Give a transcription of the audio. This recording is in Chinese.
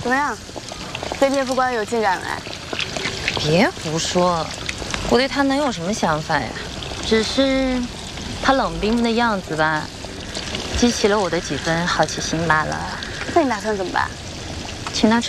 怎么样？飞碟副官有进展没？ 别胡说，我对他能有什么想法呀？只是他冷冰冰的样子吧，激起了我的几分好奇心罢了。 那你打算怎么办？ 请他吃